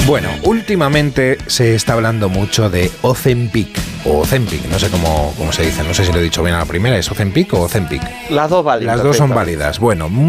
Bueno, últimamente se está hablando mucho de Ozempic, o Ozempic, no sé cómo se dice, no sé si lo he dicho bien a la primera, ¿es Ozempic o Ozempic? Las dos válidas. Las dos son válidas. Bueno,